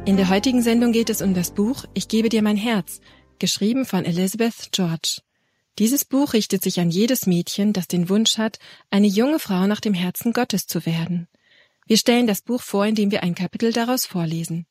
In der heutigen Sendung geht es um das Buch »Ich gebe dir mein Herz«, geschrieben von Elizabeth George. Dieses Buch richtet sich an jedes Mädchen, das den Wunsch hat, eine junge Frau nach dem Herzen Gottes zu werden. Wir stellen das Buch vor, indem wir ein Kapitel daraus vorlesen.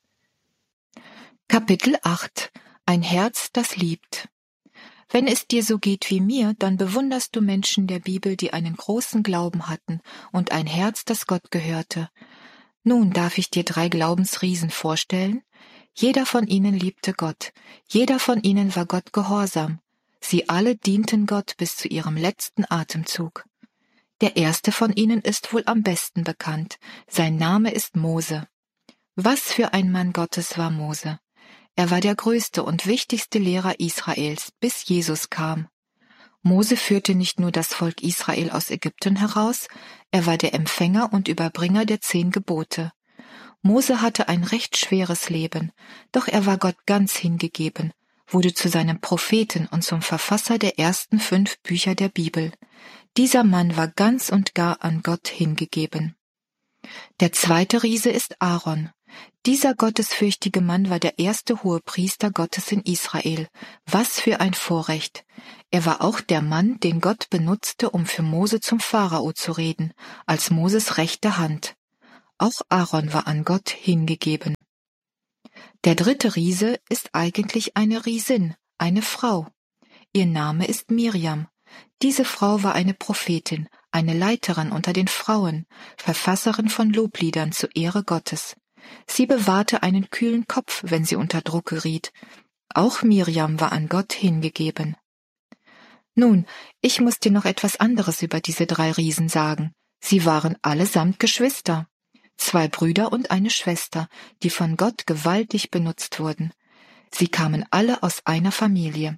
Kapitel 8 – Ein Herz, das liebt. Wenn es dir so geht wie mir, dann bewunderst du Menschen der Bibel, die einen großen Glauben hatten und ein Herz, das Gott gehörte. Nun darf ich dir 3 Glaubensriesen vorstellen. Jeder von ihnen liebte Gott. Jeder von ihnen war Gott gehorsam. Sie alle dienten Gott bis zu ihrem letzten Atemzug. Der erste von ihnen ist wohl am besten bekannt. Sein Name ist Mose. Was für ein Mann Gottes war Mose. Er war der größte und wichtigste Lehrer Israels, bis Jesus kam. Mose führte nicht nur das Volk Israel aus Ägypten heraus, er war der Empfänger und Überbringer der 10 Gebote. Mose hatte ein recht schweres Leben, doch er war Gott ganz hingegeben, wurde zu seinem Propheten und zum Verfasser der ersten 5 Bücher der Bibel. Dieser Mann war ganz und gar an Gott hingegeben. Der zweite Riese ist Aaron. Dieser gottesfürchtige Mann war der erste Hohepriester Gottes in Israel. Was für ein Vorrecht! Er war auch der Mann, den Gott benutzte, um für Mose zum Pharao zu reden, als Moses rechte Hand. Auch Aaron war an Gott hingegeben. Der dritte Riese ist eigentlich eine Riesin, eine Frau. Ihr Name ist Miriam. Diese Frau war eine Prophetin, eine Leiterin unter den Frauen, Verfasserin von Lobliedern zur Ehre Gottes. Sie bewahrte einen kühlen Kopf, wenn sie unter Druck geriet. Auch Miriam war an Gott hingegeben. Nun, ich muss dir noch etwas anderes über diese 3 Riesen sagen. Sie waren allesamt Geschwister. 2 Brüder und eine Schwester, die von Gott gewaltig benutzt wurden. Sie kamen alle aus einer Familie.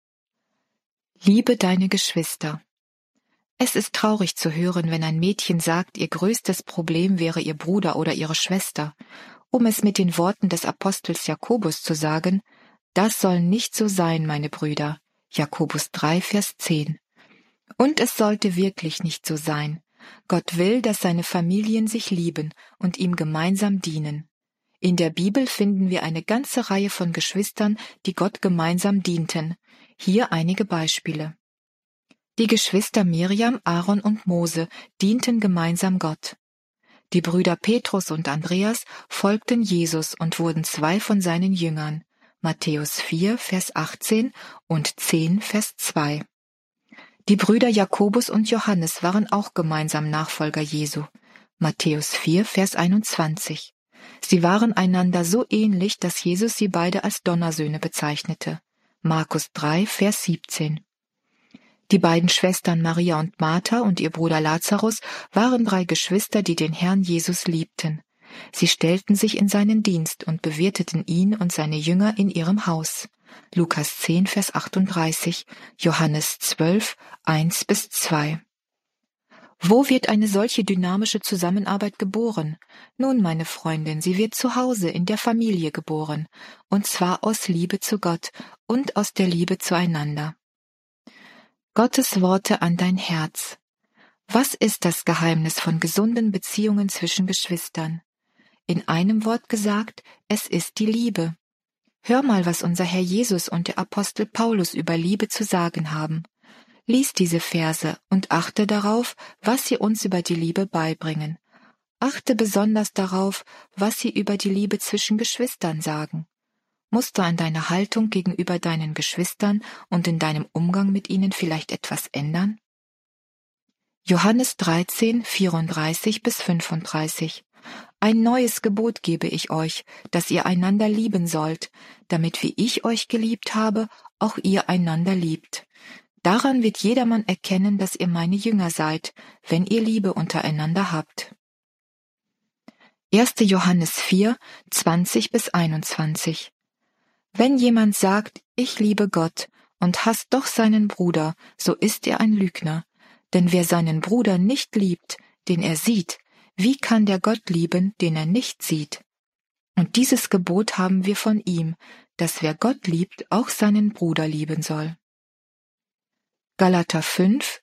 Liebe deine Geschwister. Es ist traurig zu hören, wenn ein Mädchen sagt, ihr größtes Problem wäre ihr Bruder oder ihre Schwester. Um es mit den Worten des Apostels Jakobus zu sagen, das soll nicht so sein, meine Brüder. Jakobus 3, Vers 10. Und es sollte wirklich nicht so sein. Gott will, dass seine Familien sich lieben und ihm gemeinsam dienen. In der Bibel finden wir eine ganze Reihe von Geschwistern, die Gott gemeinsam dienten. Hier einige Beispiele. Die Geschwister Miriam, Aaron und Mose dienten gemeinsam Gott. Die Brüder Petrus und Andreas folgten Jesus und wurden 2 von seinen Jüngern. Matthäus 4, Vers 18 und 10, Vers 2. Die Brüder Jakobus und Johannes waren auch gemeinsam Nachfolger Jesu. Matthäus 4, Vers 21. Sie waren einander so ähnlich, dass Jesus sie beide als Donnersöhne bezeichnete. Markus 3, Vers 17. Die beiden Schwestern Maria und Martha und ihr Bruder Lazarus waren 3 Geschwister, die den Herrn Jesus liebten. Sie stellten sich in seinen Dienst und bewirteten ihn und seine Jünger in ihrem Haus. Lukas 10, Vers 38, Johannes 12, 1-2. Wo wird eine solche dynamische Zusammenarbeit geboren? Nun, meine Freundin, sie wird zu Hause in der Familie geboren, und zwar aus Liebe zu Gott und aus der Liebe zueinander. Gottes Worte an dein Herz. Was ist das Geheimnis von gesunden Beziehungen zwischen Geschwistern? In einem Wort gesagt, es ist die Liebe. Hör mal, was unser Herr Jesus und der Apostel Paulus über Liebe zu sagen haben. Lies diese Verse und achte darauf, was sie uns über die Liebe beibringen. Achte besonders darauf, was sie über die Liebe zwischen Geschwistern sagen. Musst du an deiner Haltung gegenüber deinen Geschwistern und in deinem Umgang mit ihnen vielleicht etwas ändern? Johannes 13, 34-35. Ein neues Gebot gebe ich euch, dass ihr einander lieben sollt, damit wie ich euch geliebt habe, auch ihr einander liebt. Daran wird jedermann erkennen, dass ihr meine Jünger seid, wenn ihr Liebe untereinander habt. 1. Johannes 4, 20-21. Wenn jemand sagt, ich liebe Gott, und hasst doch seinen Bruder, so ist er ein Lügner. Denn wer seinen Bruder nicht liebt, den er sieht, wie kann der Gott lieben, den er nicht sieht? Und dieses Gebot haben wir von ihm, dass wer Gott liebt, auch seinen Bruder lieben soll. Galater 5,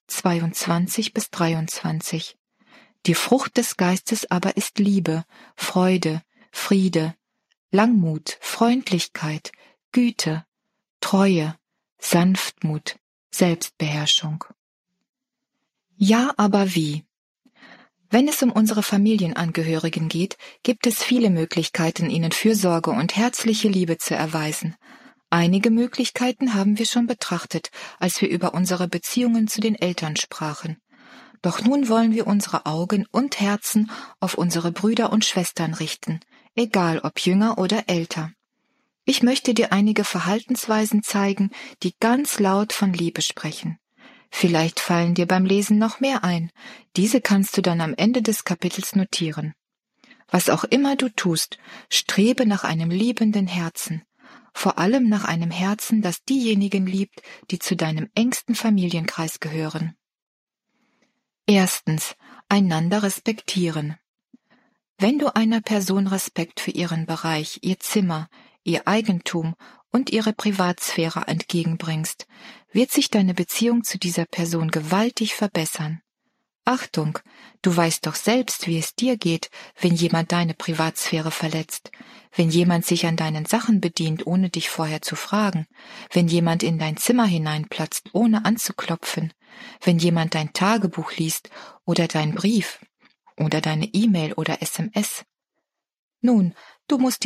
22-23. Die Frucht des Geistes aber ist Liebe, Freude, Friede, Langmut, Freundlichkeit, Güte, Treue, Sanftmut, Selbstbeherrschung. Ja, aber wie? Wenn es um unsere Familienangehörigen geht, gibt es viele Möglichkeiten, ihnen Fürsorge und herzliche Liebe zu erweisen. Einige Möglichkeiten haben wir schon betrachtet, als wir über unsere Beziehungen zu den Eltern sprachen. Doch nun wollen wir unsere Augen und Herzen auf unsere Brüder und Schwestern richten, egal ob jünger oder älter. Ich möchte dir einige Verhaltensweisen zeigen, die ganz laut von Liebe sprechen. Vielleicht fallen dir beim Lesen noch mehr ein. Diese kannst du dann am Ende des Kapitels notieren. Was auch immer du tust, strebe nach einem liebenden Herzen. Vor allem nach einem Herzen, das diejenigen liebt, die zu deinem engsten Familienkreis gehören. Erstens, einander respektieren. Wenn du einer Person Respekt für ihren Bereich, ihr Zimmer, ihr Eigentum und ihre Privatsphäre entgegenbringst, wird sich deine Beziehung zu dieser Person gewaltig verbessern. Achtung, du weißt doch selbst, wie es dir geht, wenn jemand deine Privatsphäre verletzt, wenn jemand sich an deinen Sachen bedient, ohne dich vorher zu fragen, wenn jemand in dein Zimmer hineinplatzt, ohne anzuklopfen, wenn jemand dein Tagebuch liest oder deinen Brief oder deine E-Mail oder SMS. Nun, du musst